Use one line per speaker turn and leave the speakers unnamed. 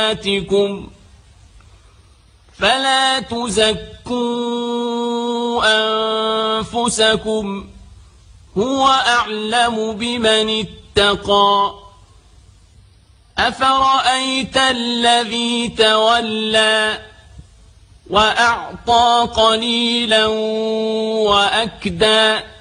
صلاتكم فلا تزكوا أنفسكم هو أعلم بمن اتقى أفرأيت الذي تولى وأعطى قليلا وأكدى